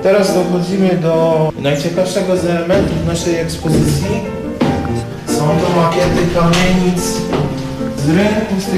Teraz dochodzimy do najciekawszego z elementów naszej ekspozycji. Są to makiety kamienic z rynku z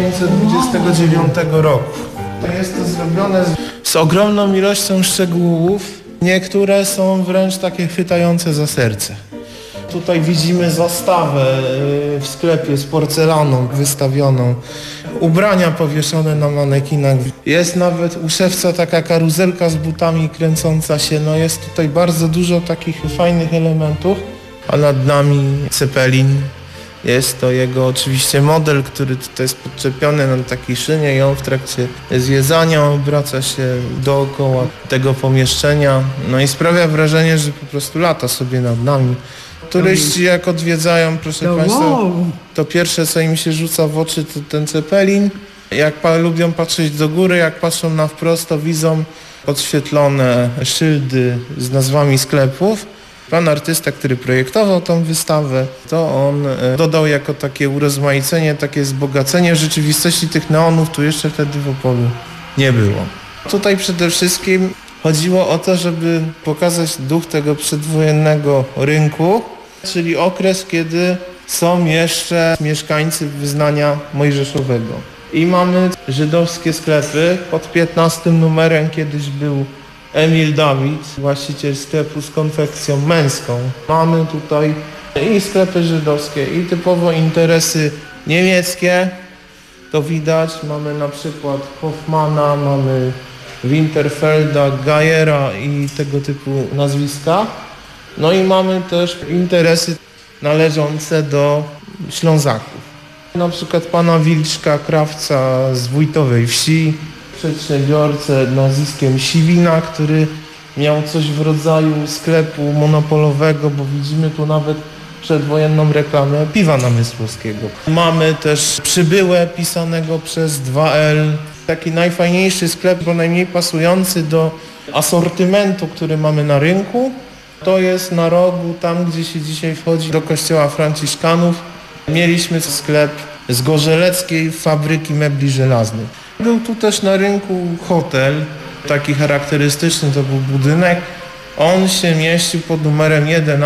1929 roku. Jest to zrobione z ogromną ilością szczegółów. Niektóre są wręcz takie chwytające za serce. Tutaj widzimy zastawę w sklepie z porcelaną wystawioną. Ubrania powieszone na manekinach. Jest nawet u szewca taka karuzelka z butami kręcąca się. No jest tutaj bardzo dużo takich fajnych elementów. A nad nami Zeppelin. Jest to jego oczywiście model, który tutaj jest podczepiony na takiej szynie i on w trakcie zwiedzania obraca się dookoła tego pomieszczenia. No i sprawia wrażenie, że po prostu lata sobie nad nami. Turyści jak odwiedzają, proszę Państwa, to pierwsze co im się rzuca w oczy to ten Zeppelin. Jak lubią patrzeć do góry, jak patrzą na wprost, to widzą podświetlone szyldy z nazwami sklepów. Pan artysta, który projektował tą wystawę, to on dodał jako takie urozmaicenie, takie wzbogacenie. W rzeczywistości tych neonów tu jeszcze wtedy w Opolu nie było. Tutaj przede wszystkim chodziło o to, żeby pokazać duch tego przedwojennego rynku, czyli okres, kiedy są jeszcze mieszkańcy wyznania mojżeszowego. I mamy żydowskie sklepy. Pod 15 numerem kiedyś był Emil Dawid, właściciel sklepu z konfekcją męską. Mamy tutaj i sklepy żydowskie, i typowo interesy niemieckie. To widać. Mamy na przykład Hoffmana, mamy Winterfelda, Gajera i tego typu nazwiska. No i mamy też interesy należące do Ślązaków. Na przykład pana Wilczka, krawca z Wójtowej Wsi, przedsiębiorcę nazwiskiem Siwina, który miał coś w rodzaju sklepu monopolowego, bo widzimy tu nawet przedwojenną reklamę piwa namysłowskiego. Mamy też Przybyłę pisanego przez 2L. Taki najfajniejszy sklep, bo najmniej pasujący do asortymentu, który mamy na rynku. To jest na rogu, tam gdzie się dzisiaj wchodzi do kościoła franciszkanów. Mieliśmy sklep z Gorzeleckiej fabryki mebli żelaznych. Był tu też na rynku hotel, taki charakterystyczny to był budynek. On się mieścił pod numerem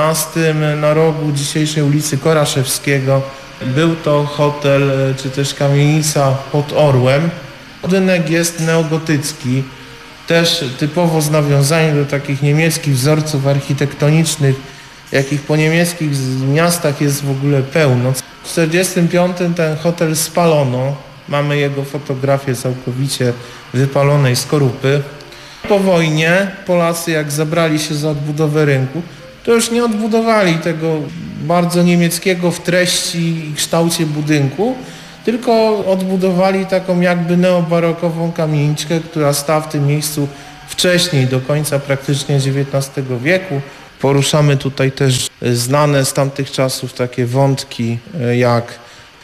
11 na rogu dzisiejszej ulicy Koraszewskiego. Był to hotel, czy też kamienica pod Orłem. Budynek jest neogotycki, też typowo z nawiązaniem do takich niemieckich wzorców architektonicznych, jakich po niemieckich miastach jest w ogóle pełno. W 1945 ten hotel spalono. Mamy jego fotografię całkowicie wypalonej skorupy. Po wojnie Polacy jak zabrali się za odbudowę rynku, to już nie odbudowali tego bardzo niemieckiego w treści i kształcie budynku, tylko odbudowali taką jakby neobarokową kamieniczkę, która stała w tym miejscu wcześniej, do końca praktycznie XIX wieku. Poruszamy tutaj też znane z tamtych czasów takie wątki jak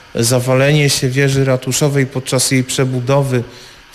zawalenie się wieży ratuszowej podczas jej przebudowy w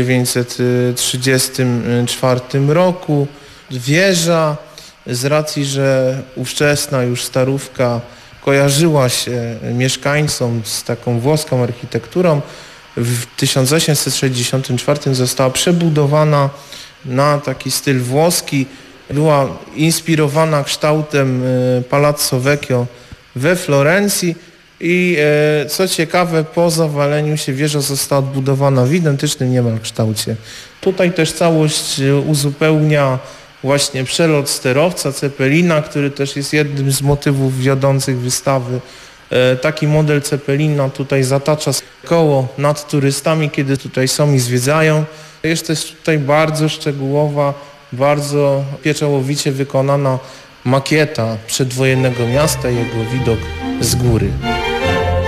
1934 roku. Wieża z racji, że ówczesna już starówka kojarzyła się mieszkańcom z taką włoską architekturą, w 1864 została przebudowana na taki styl włoski. Była inspirowana kształtem Palazzo Vecchio we Florencji i co ciekawe, po zawaleniu się wieża została odbudowana w identycznym niemal kształcie. Tutaj też całość uzupełnia właśnie przelot sterowca Zeppelina, który też jest jednym z motywów wiodących wystawy. Taki model Zeppelina tutaj zatacza koło nad turystami, kiedy tutaj są i zwiedzają. Jest też tutaj bardzo szczegółowa, bardzo pieczołowicie wykonana makieta przedwojennego miasta, jego widok z góry.